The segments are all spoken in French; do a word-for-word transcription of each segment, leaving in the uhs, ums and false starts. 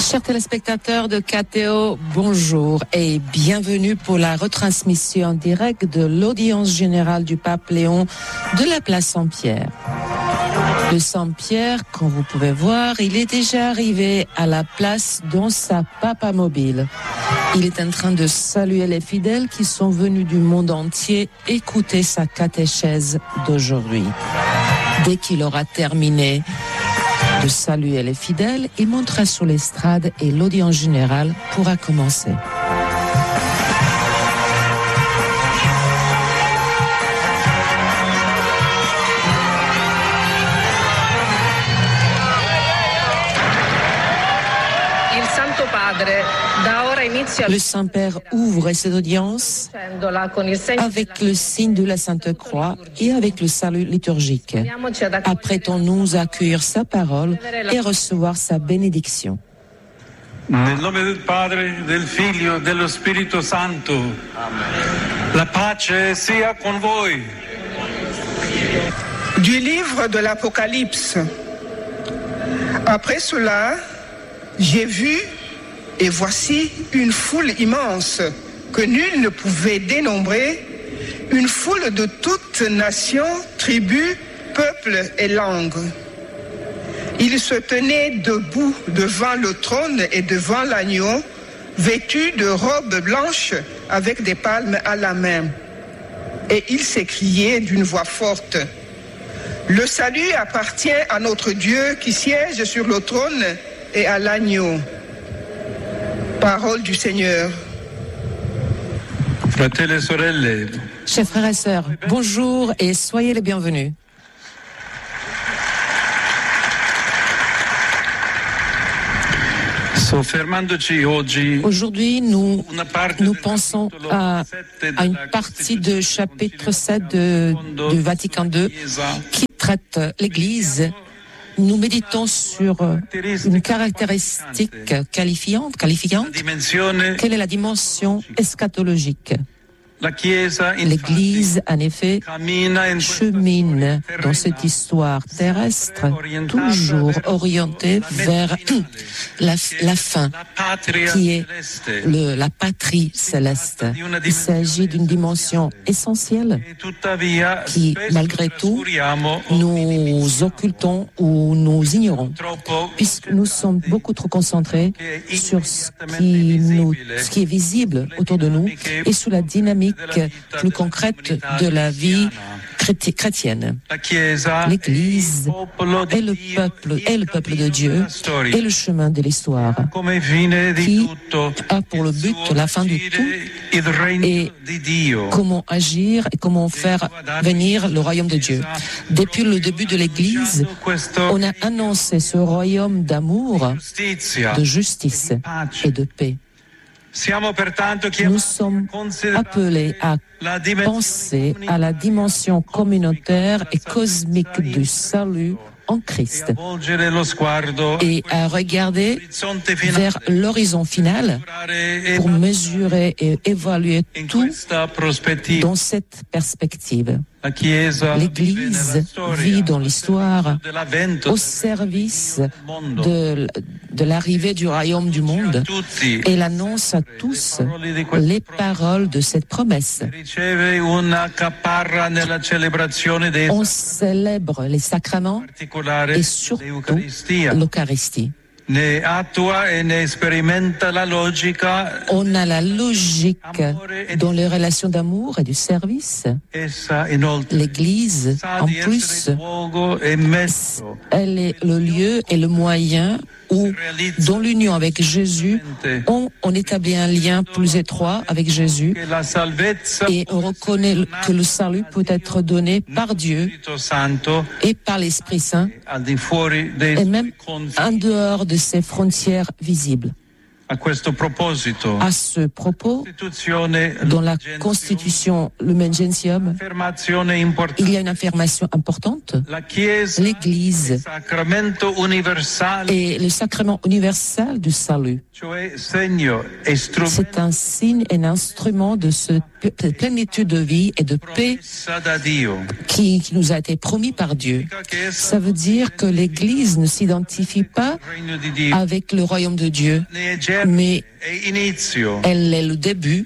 Chers téléspectateurs de K T O, bonjour et bienvenue pour la retransmission en direct de l'audience générale du pape Léon de la place Saint-Pierre. Le Saint-Pierre, comme vous pouvez voir, il est déjà arrivé à la place dans sa papa mobile. Il est en train de saluer les fidèles qui sont venus du monde entier écouter sa catéchèse d'aujourd'hui. Dès qu'il aura terminé de saluer les fidèles, il montera sur l'estrade et l'audience générale pourra commencer. Le Saint-Père ouvre cette audience avec le signe de la Sainte Croix et avec le salut liturgique. Apprêtons-nous à accueillir sa parole et recevoir sa bénédiction. Nel nome del Padre, del Figlio, dello Spirito Santo. La pace sia con voi. Du livre de l'Apocalypse. Après cela, j'ai vu et voici une foule immense que nul ne pouvait dénombrer, une foule de toutes nations, tribus, peuples et langues. Ils se tenaient debout devant le trône et devant l'agneau, vêtus de robes blanches avec des palmes à la main. Et ils s'écriaient d'une voix forte: le salut appartient à notre Dieu qui siège sur le trône et à l'agneau. Parole du Seigneur. Fratelli e sorelle. Chers frères et sœurs, bonjour et soyez les bienvenus. Aujourd'hui, nous, nous pensons à, à une partie du chapitre sept de, du Vatican deux qui traite l'Église. Nous méditons sur une caractéristique qualifiante, qualifiante. Quelle est la dimension eschatologique? L'Église, en effet, chemine dans cette histoire terrestre, toujours orientée vers la, la fin, qui est le, la patrie céleste. Il s'agit d'une dimension essentielle qui, malgré tout, nous occultons ou nous ignorons, puisque nous sommes beaucoup trop concentrés sur ce qui, nous, ce qui est visible autour de nous et sur la dynamique plus concrète de la vie chrétienne. L'Église est le peuple, est le peuple de Dieu et le chemin de l'histoire qui a pour le but la fin de tout et comment agir et comment faire venir le royaume de Dieu. Depuis le début de l'Église, on a annoncé ce royaume d'amour, de justice et de paix. Nous sommes appelés à penser à la dimension communautaire et cosmique du salut en Christ et à regarder vers l'horizon final pour mesurer et évaluer tout dans cette perspective. L'Église vit dans l'histoire au service de, de l'arrivée du royaume du monde et elle annonce à tous les paroles de cette promesse. On célèbre les sacrements et surtout l'Eucharistie. On a la logique dans les relations d'amour et du service. L'Église, en plus, elle est le lieu et le moyen où, dans l'union avec Jésus, on, on établit un lien plus étroit avec Jésus et on reconnaît que le salut peut être donné par Dieu et par l'Esprit Saint et même en dehors de ses frontières visibles. À ce propos, dans la Constitution Lumen Gentium, il y a une affirmation importante. L'Église est le sacrement universel du salut. C'est un signe et un instrument de ce cette plénitude de vie et de paix qui, qui nous a été promis par Dieu. Ça veut dire que l'Église ne s'identifie pas avec le royaume de Dieu, mais elle est le début.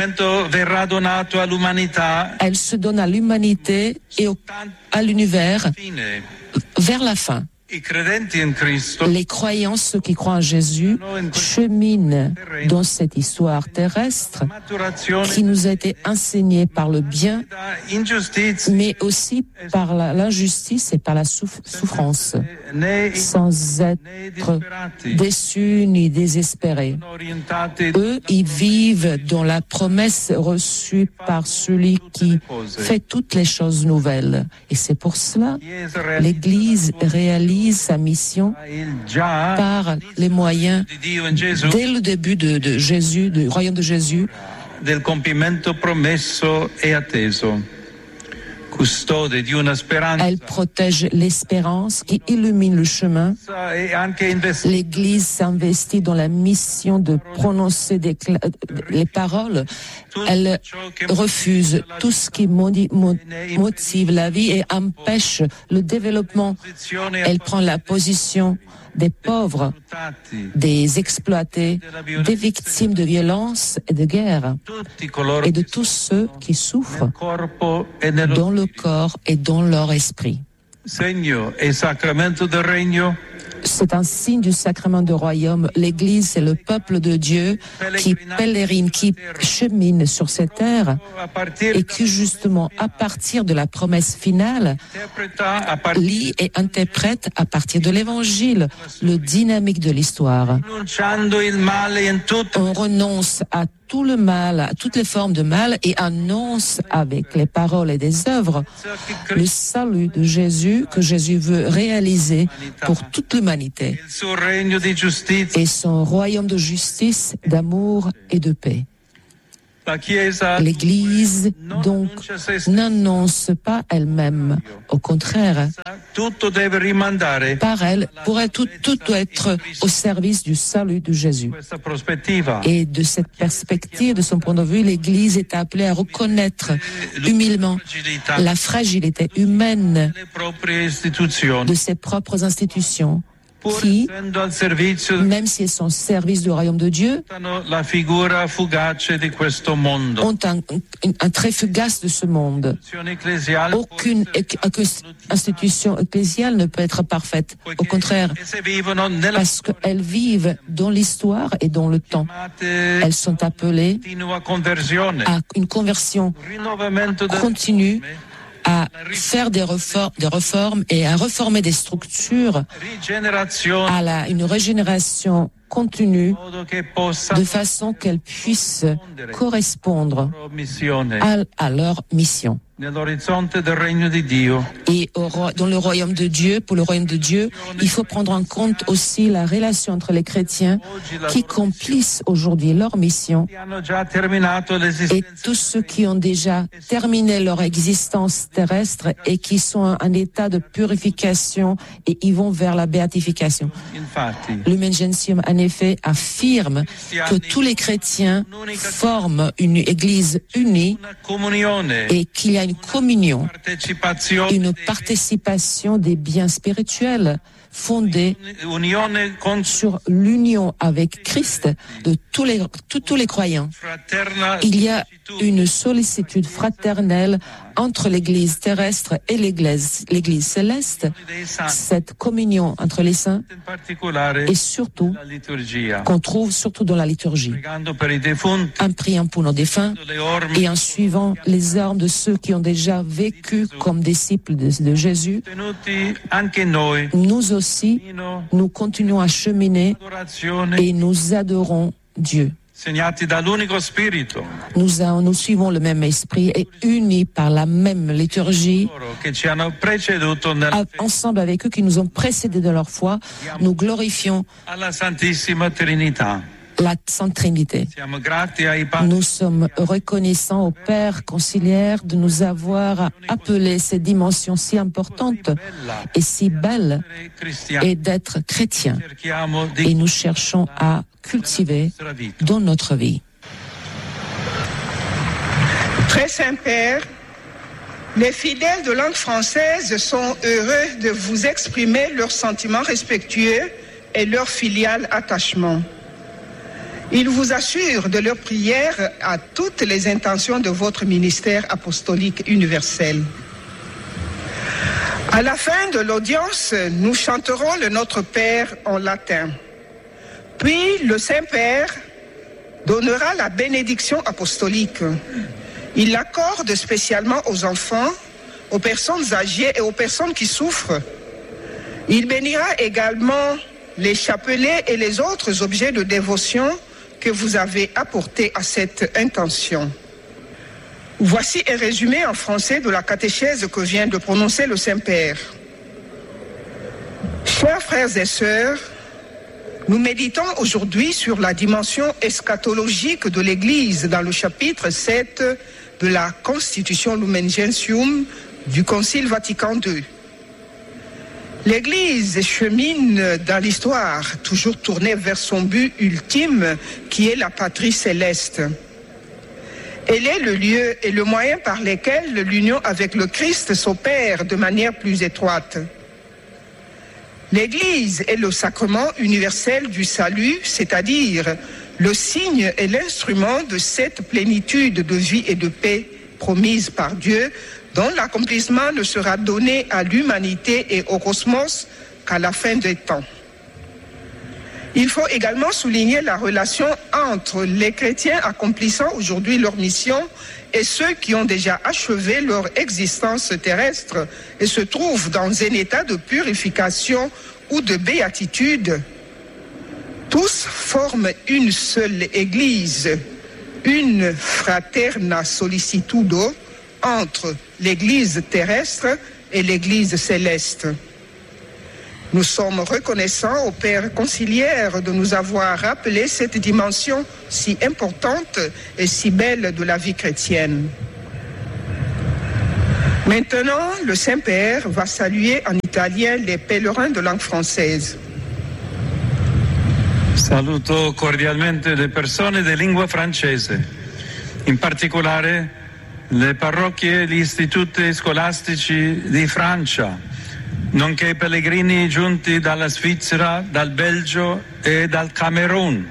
Elle se donne à l'humanité et au, à l'univers vers la fin. Les croyants, ceux qui croient en Jésus, cheminent dans cette histoire terrestre qui nous a été enseignée par le bien, mais aussi par la, l'injustice et par la souf- souffrance, sans être déçus ni désespérés. Eux, ils vivent dans la promesse reçue par celui qui fait toutes les choses nouvelles. Et c'est pour cela que l'Église réalise sa mission par les moyens dès le début de, de Jésus, du royaume de Jésus, del compimento promesso e atteso. Custode di una speranza. Elle protège l'espérance qui illumine le chemin. L'Église s'investit dans la mission de prononcer des cla- les paroles. Elle refuse tout ce qui modi- mo- motive la vie et empêche le développement. Elle prend la position des pauvres, des exploités, des victimes de violences et de guerre, et de tous ceux qui souffrent dans le corps et dans leur esprit. C'est un signe du sacrement du royaume. L'Église, c'est le peuple de Dieu qui pèlerine, qui chemine sur cette terre et qui, justement, à partir de la promesse finale, lit et interprète à partir de l'Évangile le dynamique de l'histoire. On renonce à tout le mal, à toutes les formes de mal et annonce avec les paroles et des œuvres le salut de Jésus que Jésus veut réaliser pour toute l'humanité et son royaume de justice, d'amour et de paix. L'Église, donc, n'annonce pas elle-même. Au contraire, par elle, pour elle, tout, tout doit être au service du salut de Jésus. Et de cette perspective, de son point de vue, l'Église est appelée à reconnaître humainement la fragilité humaine de ses propres institutions, qui, même si elles sont au service du royaume de Dieu, ont un, un trait fugace de ce monde. Aucune institution ecclésiale ne peut être parfaite. Au contraire, parce qu'elles vivent dans l'histoire et dans le temps. Elles sont appelées à une conversion continue, à faire des réformes, des réformes et à reformer des structures, à la, une régénération continue, de façon qu'elles puissent correspondre à, à leur mission. Et au, dans le royaume de Dieu, pour le royaume de Dieu, il faut prendre en compte aussi la relation entre les chrétiens qui accomplissent aujourd'hui leur mission et tous ceux qui ont déjà terminé leur existence terrestre et qui sont en état de purification et ils vont vers la béatification. Lumen Gentium, en effet, affirme que tous les chrétiens forment une église unie et qu'il y a une communion, une participation des biens spirituels fondée sur l'union avec Christ de tous les, tous, tous les croyants. Il y a une sollicitude fraternelle entre l'Église terrestre et l'Église, l'Église céleste, cette communion entre les saints et surtout qu'on trouve surtout dans la liturgie, en priant pour nos défunts et en suivant les armes de ceux qui ont déjà vécu comme disciples de, de Jésus. Nous aussi, nous continuons à cheminer et nous adorons Dieu. Nous, a, nous suivons le même esprit et unis par la même liturgie, à, ensemble avec eux qui nous ont précédés de leur foi, nous glorifions la Sainte Trinité. Nous sommes reconnaissants au Père conciliaire de nous avoir appelé ces dimensions si importantes et si belles et d'être chrétiens. Et nous cherchons à cultiver dans notre vie. Très Saint-Père, les fidèles de langue française sont heureux de vous exprimer leurs sentiments respectueux et leur filial attachement. Ils vous assurent de leur prière à toutes les intentions de votre ministère apostolique universel. À la fin de l'audience, nous chanterons le Notre Père en latin. Puis le Saint-Père donnera la bénédiction apostolique. Il l'accorde spécialement aux enfants, aux personnes âgées et aux personnes qui souffrent. Il bénira également les chapelets et les autres objets de dévotion que vous avez apportés à cette intention. Voici un résumé en français de la catéchèse que vient de prononcer le Saint-Père. Chers frères et sœurs, nous méditons aujourd'hui sur la dimension eschatologique de l'Église dans le chapitre sept de la Constitution Lumen Gentium du Concile Vatican deux. L'Église chemine dans l'histoire, toujours tournée vers son but ultime, qui est la patrie céleste. Elle est le lieu et le moyen par lesquels l'union avec le Christ s'opère de manière plus étroite. L'Église est le sacrement universel du salut, c'est-à-dire le signe et l'instrument de cette plénitude de vie et de paix promise par Dieu, dont l'accomplissement ne sera donné à l'humanité et au cosmos qu'à la fin des temps. Il faut également souligner la relation entre les chrétiens accomplissant aujourd'hui leur mission et ceux qui ont déjà achevé leur existence terrestre et se trouvent dans un état de purification ou de béatitude. Tous forment une seule Église, une fraterna sollicitudo entre l'Église terrestre et l'Église céleste. Nous sommes reconnaissants au Père conciliaire de nous avoir rappelé cette dimension si importante et si belle de la vie chrétienne. Maintenant, le Saint-Père va saluer en italien les pèlerins de langue française. Saluto cordialmente le persone di lingua francese, in particolare le parrocchie e gli istituti scolastici di Francia, nonché i pellegrini giunti dalla Svizzera, dal Belgio e dal Camerun.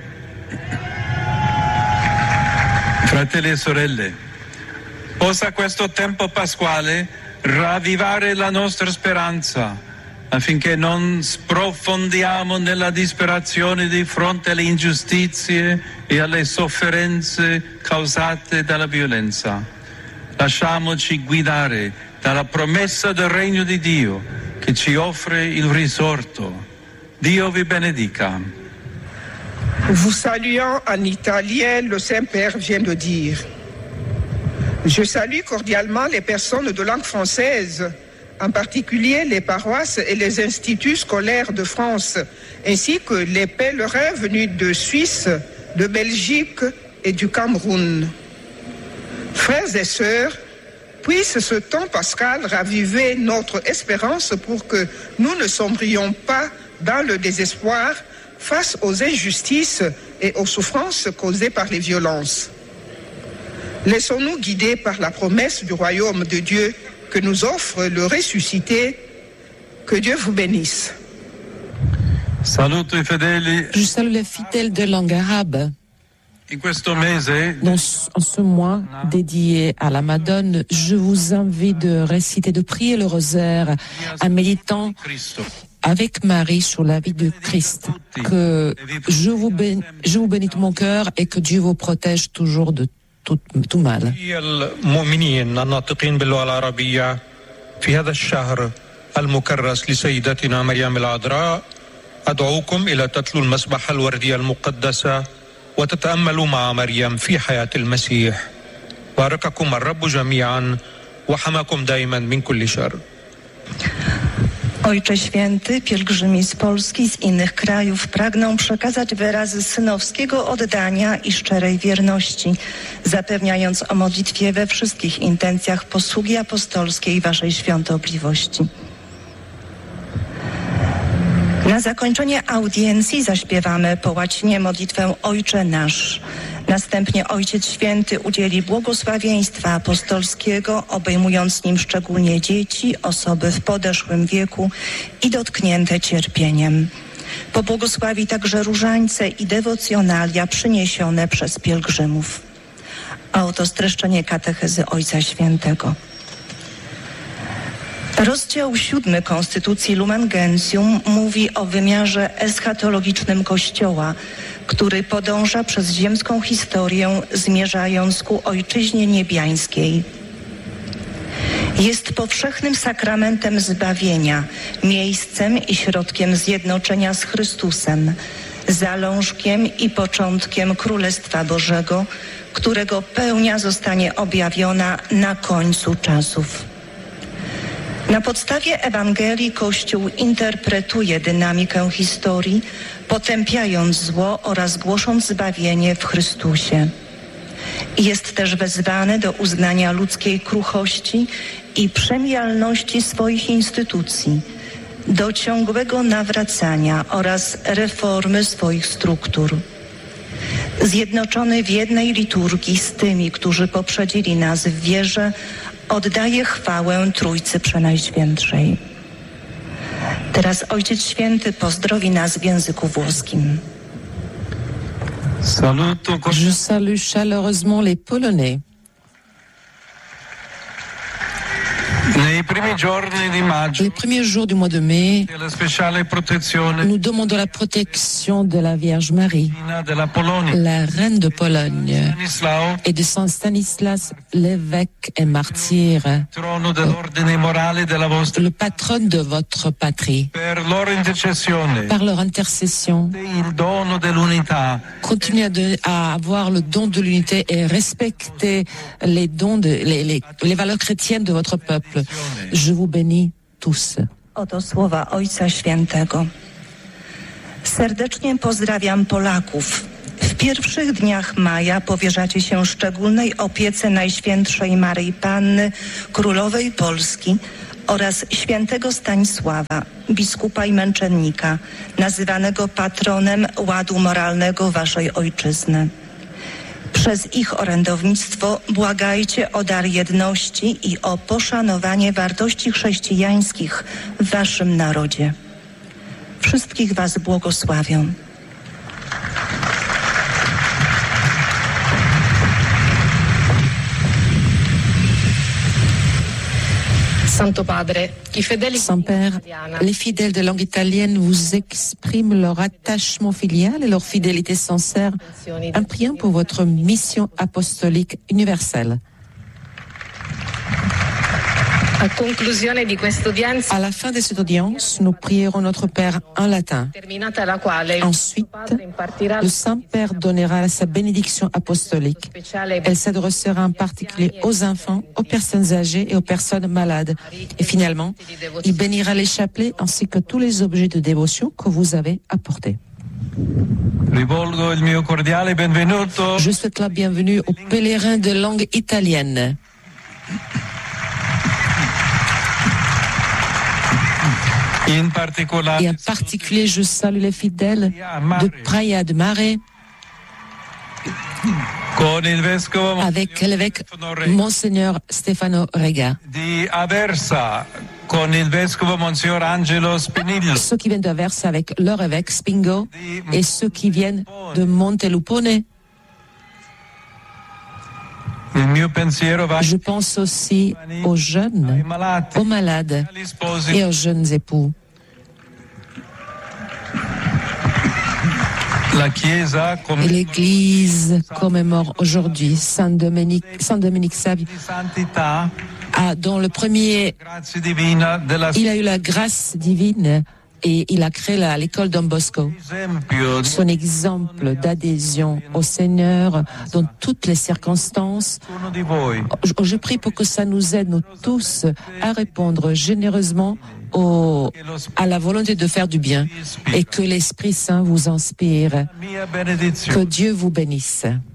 Fratelli e sorelle, possa questo tempo pasquale ravvivare la nostra speranza, affinché non sprofondiamo nella disperazione di fronte alle ingiustizie e alle sofferenze causate dalla violenza. Lasciamoci guidare dalla promessa del regno di Dio che ci offre il risorto. Dio vi benedica. Vous saluant en italien, le Saint-Père vient de dire: Je salue cordialement les personnes de langue française, en particulier les paroisses et les instituts scolaires de France, ainsi que les pèlerins venus de Suisse, de Belgique et du Cameroun. Frères et sœurs, puisse ce temps pascal raviver notre espérance pour que nous ne sombrions pas dans le désespoir face aux injustices et aux souffrances causées par les violences. Laissons-nous guider par la promesse du royaume de Dieu que nous offre le ressuscité. Que Dieu vous bénisse. Saluto i fedeli. Je salue les fidèles de langue arabe. In questo mese, Dans ce, en ce mois dédié à la Madone, je vous invite de réciter, de prier le rosaire en méditant avec Marie sur la vie de Christ. Que je vous bénis, je vous bénis de mon cœur et que Dieu vous protège toujours de tout, tout mal. المؤمنين الناطقين باللغة العربية في هذا الشهر المكرس لسيدتنا مريم العذراء أدعوكم إلى تتلو المسبحة الوردية المقدسة وتتأملوا مع مريم في حياة المسيح. بارككم الرب جميعا وحماكم دائما من كل شر. Ojcze Święty, pielgrzymi z Polski i z innych krajów pragną przekazać wyrazy synowskiego oddania i szczerej wierności, zapewniając o modlitwie we wszystkich intencjach posługi apostolskiej Waszej świątobliwości. Na zakończenie audiencji zaśpiewamy po łacinie modlitwę Ojcze Nasz. Następnie Ojciec Święty udzieli błogosławieństwa apostolskiego, obejmując nim szczególnie dzieci, osoby w podeszłym wieku i dotknięte cierpieniem. Pobłogosławi także różańce i dewocjonalia przyniesione przez pielgrzymów. A oto streszczenie katechezy Ojca Świętego. Rozdział siódmy Konstytucji Lumen Gentium mówi o wymiarze eschatologicznym Kościoła, który podąża przez ziemską historię, zmierzając ku Ojczyźnie niebiańskiej. Jest powszechnym sakramentem zbawienia, miejscem i środkiem zjednoczenia z Chrystusem, zalążkiem i początkiem Królestwa Bożego, którego pełnia zostanie objawiona na końcu czasów. Na podstawie Ewangelii Kościół interpretuje dynamikę historii, potępiając zło oraz głosząc zbawienie w Chrystusie. Jest też wezwany do uznania ludzkiej kruchości i przemijalności swoich instytucji, do ciągłego nawracania oraz reformy swoich struktur. Zjednoczony w jednej liturgii z tymi, którzy poprzedzili nas w wierze, oddaje chwałę Trójcy Przenajświętszej. Teraz Ojciec Święty pozdrowi nas w języku włoskim. Je salue chaleureusement les Polonais. Les premiers jours du mois de mai, nous demandons la protection de la Vierge Marie, la reine de Pologne, et de Saint Stanislas, l'évêque et martyr, le patron de votre patrie. Par leur intercession, continuez à, de, à avoir le don de l'unité et respecter les dons de, les, les, les valeurs chrétiennes de votre peuple. Je vous bénis tous. Oto słowa Ojca Świętego. Serdecznie pozdrawiam Polaków. W pierwszych dniach maja powierzacie się szczególnej opiece Najświętszej Maryi Panny, Królowej Polski oraz świętego Stanisława, biskupa i męczennika, nazywanego patronem ładu moralnego waszej ojczyzny. Przez ich orędownictwo błagajcie o dar jedności i o poszanowanie wartości chrześcijańskich w waszym narodzie. Wszystkich was błogosławię. Saint-Père, les fidèles de langue italienne vous expriment leur attachement filial et leur fidélité sincère en priant pour votre mission apostolique universelle. À la fin de cette audience, nous prierons notre Père en latin. Ensuite, le Saint-Père donnera sa bénédiction apostolique. Elle s'adressera en particulier aux enfants, aux personnes âgées et aux personnes malades. Et finalement, il bénira les chapelets ainsi que tous les objets de dévotion que vous avez apportés. Je souhaite la bienvenue aux pèlerins de langue italienne. Et en particulier, je salue les fidèles de Praia de Mare avec l'évêque Monseigneur Stefano Rega. Ceux qui viennent d'Aversa avec leur évêque Spingo et ceux qui viennent de Montelupone. Je pense aussi aux jeunes, aux malades et aux jeunes époux. Et l'Église commémore aujourd'hui Saint Dominique, Saint Dominique Savio, ah, dont le premier, il a eu la grâce divine et il a créé la, l'école Don Bosco. Son exemple d'adhésion au Seigneur dans toutes les circonstances, je, je prie pour que ça nous aide, nous tous, à répondre généreusement au, à la volonté de faire du bien et que l'Esprit Saint vous inspire. Que Dieu vous bénisse.